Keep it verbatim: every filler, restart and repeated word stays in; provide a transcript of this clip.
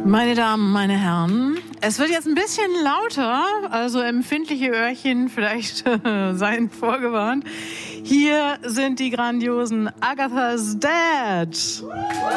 Meine Damen, meine Herren, es wird jetzt ein bisschen lauter, also empfindliche Öhrchen vielleicht äh, seien vorgewarnt. Hier sind die grandiosen Agatha's Dad.